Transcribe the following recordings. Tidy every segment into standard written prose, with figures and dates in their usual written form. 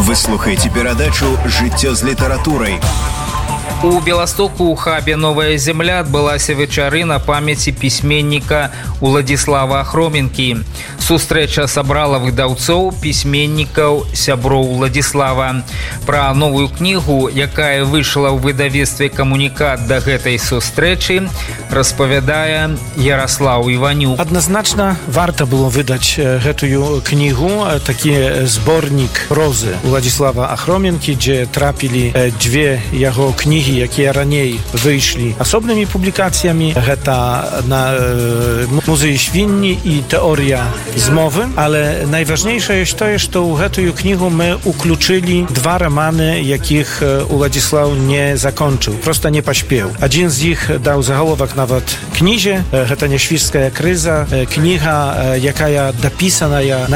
Вы слухаеце перадачу «Жыццё з літаратурай». У Беластоку у хабе «Новая земля» адбылася вечарына памяці пісьменніка Уладзіслава Ахроменкі. Сустрэча сабрала выдаўцоў, пісьменнікаў, сяброў Уладзіслава. Пра новую кнігу, якая выйшла ў выдавецтве «Камунікат» да гэтай сустрэчы, распавядае Ярослаў Іванюк. Адназначна варта было выдаць гэтую кнігу, такі зборнік прозы Уладзіслава Ахроменкі, дзе трапілі дзве яго кнігі, якія раней выйшлі асобнымі публікацыямі. Гэта на музеі свінні і тэорыя змовы. Але найважнейшае ёсць тое, што ў гэтую кнігу мы уключылі два раманы, якіх Уладзіслаў не закончыў, проста не паспеў. Адзін з іх даў загаловак нават кнізе, гэта «Няшвіжская крыза», кніга, якая дапісаная на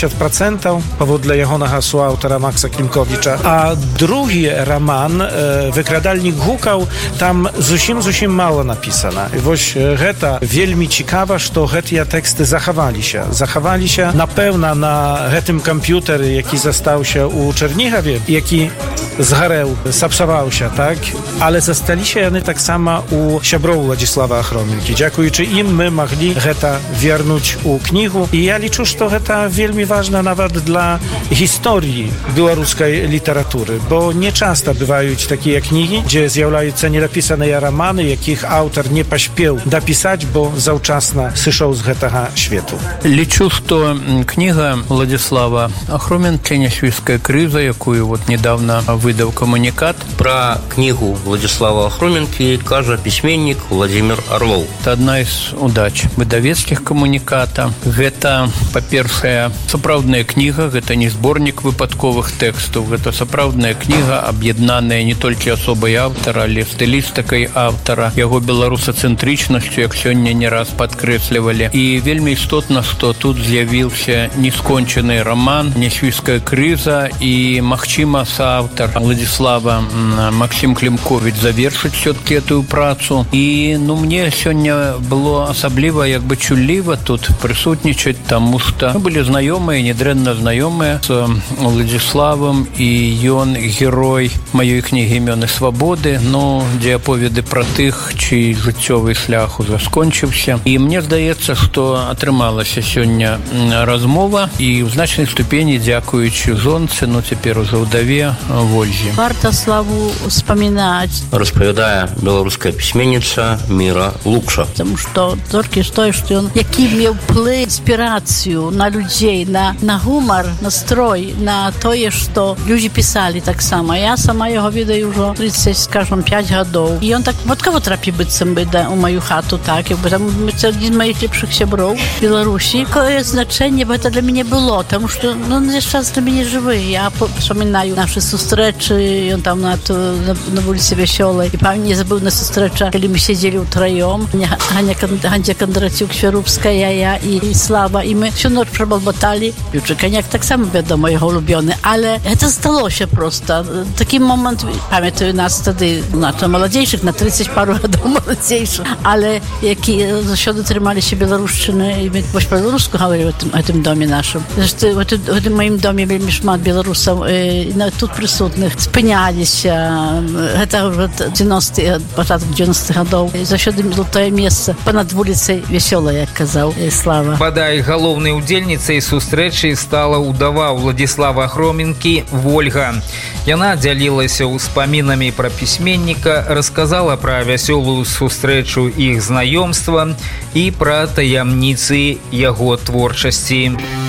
70% паводле ягонага суаўтара Макса Клімковіча. А другі раман «Выкрадальнік гукаў», там зусім мала напісана. І вось гэта вельмі цікава, што гэтыя тэксты захаваліся. Напэўна, на гэтым камп'ютары, які застаўся ў Чэрнігаве, які згарэў, сапсаваўся, так? Але засталіся яны таксама у сяброў Уладзіслава Ахроменкі. Дзякуючы ім мы маглі гэта вернуць у кнігу. І я лічу, што гэта вельмі важна нават для гісторыі беларускай літаратуры, бо не часта бываюць такія кнігі, дзе з'яўляюцца недапісаныя раманы, якіх аўтар не паспеў дапісаць, бо заўчасна сышоў з гэтага свету. Лічу, што кніга Уладзіслава Ахроменкі «Няшвіжская крыза», якую вот недавно выдаў «Камунікат». Пра кнігу Уладзіслава Ахроменкі кажа пісьменнік Владимир Орлов. Это одна из удач выдавецкіх «Камуніката». Гэта, па-першае, сапраўдная кніга, гэта не зборнік выпадковых тэкстаў, гэта сапраўдная кніга, аб'яднаная не толькі асобай аўтара, але стылістыкай аўтара, яго беларусацэнтрычнасцю, як сёння не раз падкрэслівалі. І вельмі істотна, што тут з'явіўся нескончаны раман «Няшвіжская крыза», і, магчыма, сааўтар Уладзіслава Максим Клімковіч завершыць всё-таки эту працу. І, мне сёння было асабліва, як бы чулліва тут прысутнічаць, таму што мы былі знаёмыя, нядрэнна знаёмыя з Уладзіславам, і ён герой маёй кнігі «Імёны свабоды», дзе аповеды пра тых, чый жыццёвы шлях ужо скончыўся. І мне здаецца, што атрымалася сёння размова, і ў значнай ступені дзякуючы жонцы, цяпер ужо ўдаве, Вользе. Варта Славу успамінаць, распавядае беларуская пісьменніца Міра Лукша. Таму што толькі тое, што ён які меў плыў, інспірацыю на людзей, на гумар, настрой, на тое, што людзі пісалі таксама. Я сама яго ведаю ўжо 35 гадоў. І ён так вадкова трапіў быццам бы у маю хату, так, як бы там це адзін з маіх лепшых сяброў Беларусі. Якое значэнне гэта для мяне было, таму што весь час для мяне жывы. Я вспоминаю нашы сустрэчы, ён там на вуліцы Вясёлай. І памятаю, не забыў на сустрэча, калі мы сядзелі ўтраём, Ганья Кандрацюк, Свярубская, я і Слава, і мы всю ноч прабалбаталі. Піўчы каньяк таксама, вядома, яго улюбёны, але гэта сталося проста. Такі момант, памятаю, нас тады, маладзейшых, на 30 пару гадоў маладзейшых, але які заўсёды трымаліся беларушчыны, і мы больш па-беларуску гаварылі ў гэтым доме нашым. У гэтым маім доме вельмі шмат беларусаў тут прысутных спыняліся. Гэта ўжо 90-х, пачатак 90-х гадоў. Заўсёды золотое месца панад вуліцай Вясёлай, як казаў Слава. Бадай, галоўнай удзельніцай сустрэчы стала ўдава Уладзіслава Ахроменкі Вольга. Яна дзялілася ўспамінамі пра пісьменніка, расказала пра вясёлую сустрэчу іх знаёмства і пра таямніцы яго творчасці.